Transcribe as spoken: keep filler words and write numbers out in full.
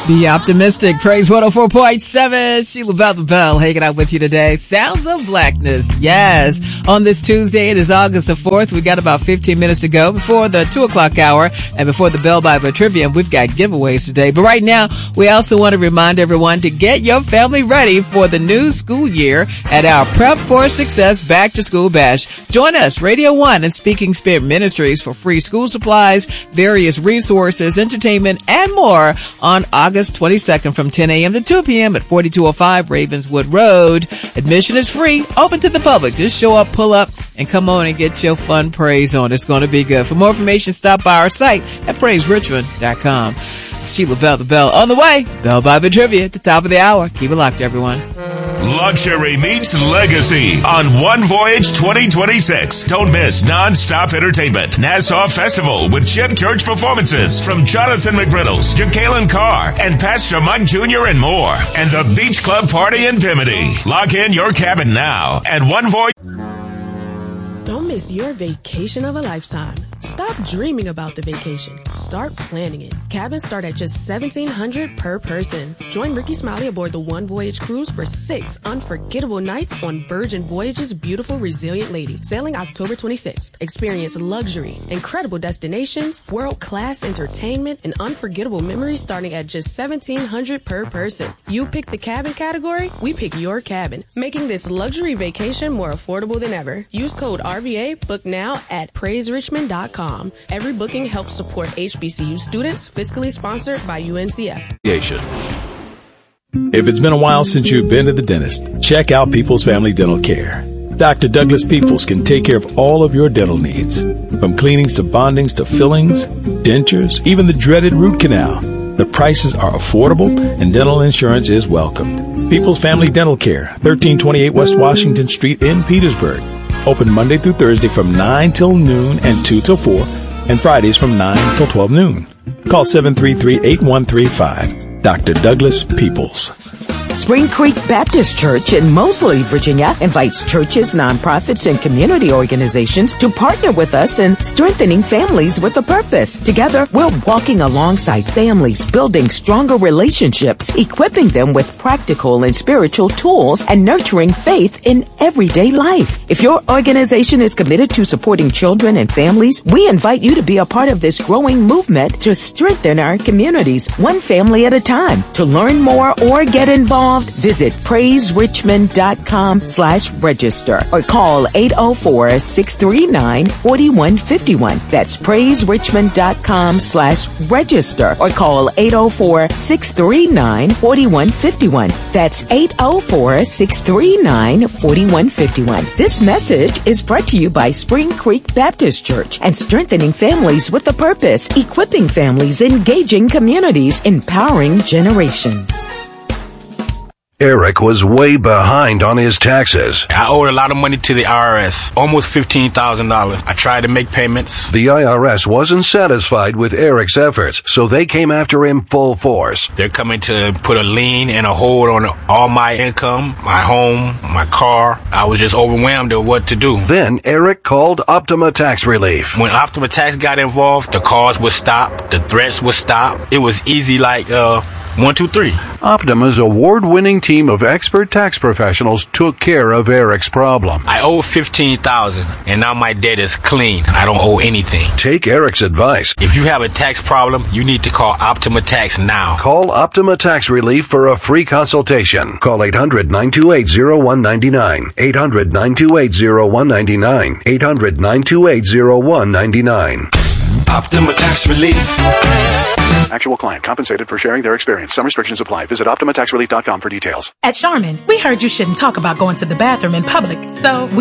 Be optimistic. Praise one oh four point seven. Sheila Bell the Bell hanging out with you today. Sounds of Blackness. Yes. On this Tuesday, it is August the fourth. We got about fifteen minutes to go before the two o'clock hour and before the Bell Bible Trivia. We've got giveaways today. But right now, we also want to remind everyone to get your family ready for the new school year at our Prep for Success Back to School Bash. Join us, Radio One and Speaking Spirit Ministries, for free school supplies, various resources, entertainment, and more on August twenty-second from ten a.m. to two p.m. at forty-two oh five Ravenswood Road. Admission is free, open to the public. Just show up, pull up, and come on and get your fun praise on. It's going to be good. For more information, stop by our site at praise richmond dot com. Sheila Bell the Bell on the way. Bell Bible Trivia at the top of the hour. Keep it locked, everyone. Luxury meets legacy on One Voyage twenty twenty-six. Don't miss non-stop entertainment. Nassau Festival with Chip Church performances from Jonathan McReynolds, Jacqueline Carr, and Pastor Mike Junior and more. And the Beach Club Party in Bimini. Lock in your cabin now at One Voyage. Don't miss your vacation of a lifetime. Stop dreaming about the vacation. Start planning it. Cabins start at just seventeen hundred dollars per person. Join Ricky Smiley aboard the One Voyage cruise for six unforgettable nights on Virgin Voyage's beautiful Resilient Lady, sailing October twenty-sixth. Experience luxury, incredible destinations, world-class entertainment, and unforgettable memories starting at just seventeen hundred dollars per person. You pick the cabin category, we pick your cabin, making this luxury vacation more affordable than ever. Use code R V A, book now at praise richmond dot com. Every booking helps support H B C U students, fiscally sponsored by U N C F. If it's been a while since you've been to the dentist, check out People's Family Dental Care. Doctor Douglas Peoples can take care of all of your dental needs, from cleanings to bondings to fillings, dentures, even the dreaded root canal. The prices are affordable and dental insurance is welcomed. People's Family Dental Care, thirteen twenty-eight West Washington Street in Petersburg. Open Monday through Thursday from nine till noon and two till four, and Fridays from nine till twelve noon. Call seven three three, eight one three five. Doctor Douglas Peoples. Spring Creek Baptist Church in Mosley, Virginia invites churches, nonprofits, and community organizations to partner with us in strengthening families with a purpose. Together, we're walking alongside families, building stronger relationships, equipping them with practical and spiritual tools, and nurturing faith in everyday life. If your organization is committed to supporting children and families, we invite you to be a part of this growing movement to strengthen our communities, one family at a time. To learn more or get involved, visit praise richmond dot com slash register or call eight oh four, six three nine, four one five one. That's praise richmond dot com slash register or call eight oh four, six three nine, four one five one. That's eight oh four, six three nine, four one five one. This message is brought to you by Spring Creek Baptist Church and strengthening families with a purpose, equipping families, engaging communities, empowering generations. Eric was way behind on his taxes. I owed a lot of money to the I R S, almost fifteen thousand dollars. I tried to make payments. The I R S wasn't satisfied with Eric's efforts, so they came after him full force. They're coming to put a lien and a hold on all my income, my home, my car. I was just overwhelmed at what to do. Then Eric called Optima Tax Relief. When Optima Tax got involved, the calls would stop, the threats would stop. It was easy like, uh... One, two, three. Optima's award-winning team of expert tax professionals took care of Eric's problem. I owe fifteen thousand dollars, and now my debt is clean. I don't owe anything. Take Eric's advice. If you have a tax problem, you need to call Optima Tax now. Call Optima Tax Relief for a free consultation. Call eight hundred, nine two eight, oh one nine nine. eight hundred, nine two eight, oh one nine nine. eight hundred, nine two eight, oh one nine nine. Optima Tax Relief. Actual client compensated for sharing their experience. Some restrictions apply. Visit optima tax relief dot com for details. At Charmin, we heard you shouldn't talk about going to the bathroom in public, so we